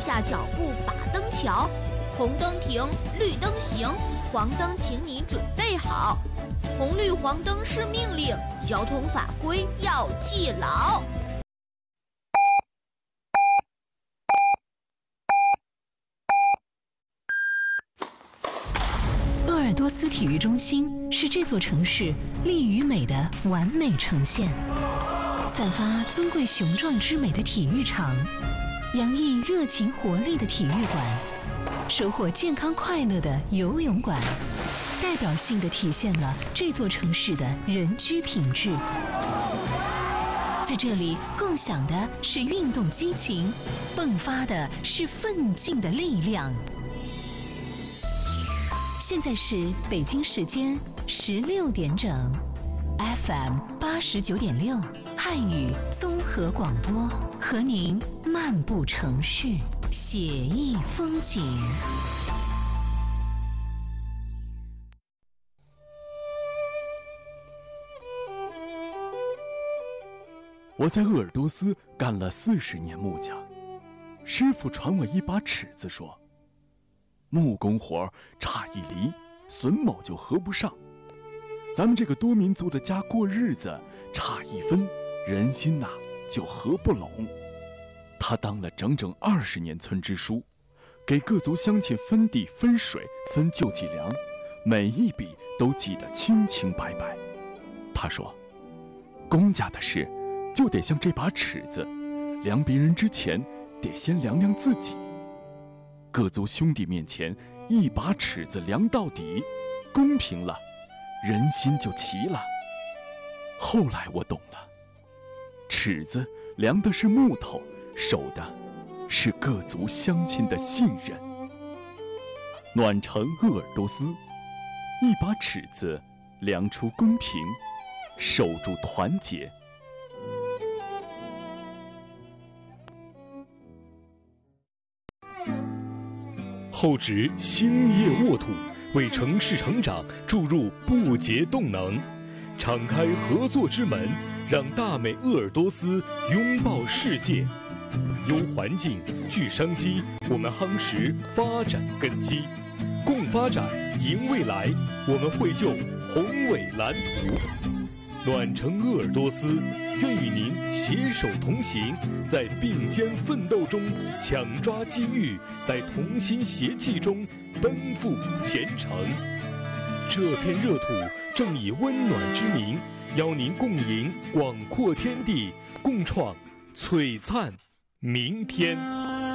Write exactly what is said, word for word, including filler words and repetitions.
下脚步把灯瞧，红灯停，绿灯行，黄灯请你准备好。红绿黄灯是命令，交通法规要记牢。 鄂尔多斯体育中心是这座城市力与美的完美呈现，散发尊贵雄壮之美的体育场，洋溢热情活力的体育馆，收获健康快乐的游泳馆，代表性地体现了这座城市的人居品质。在这里共享的是运动激情，迸发的是奋进的力量。现在是北京时间十六点整 ，F M 八十九点六汉语综合广播，和您漫步城市，写意风景。 我在鄂尔多斯干了四十年木匠，师傅传我一把尺子说，木工活差一厘，榫卯就合不上。咱们这个多民族的家过日子，差一分，人心呐、啊、就合不拢。他当了整整二十年村支书，给各族乡亲分地、分水、分救济粮，每一笔都记得清清白白。他说，公家的事就得像这把尺子，量别人之前得先量量自己。各族兄弟面前，一把尺子量到底，公平了，人心就齐了。后来我懂了，尺子量的是木头，守的是各族乡亲的信任。暖城鄂尔多斯，一把尺子量出公平，守住团结。 厚植兴业沃土，为城市成长注入不竭动能，敞开合作之门，让大美鄂尔多斯拥抱世界。优环境，聚商机，我们夯实发展根基，共发展，赢未来。我们绘就宏伟蓝图。暖城鄂尔多斯，愿与您携手同行，在并肩奋斗中抢抓机遇，在同心协气中奔赴前程。这片热土正以温暖之名，邀您共迎广阔天地，共创璀璨明天。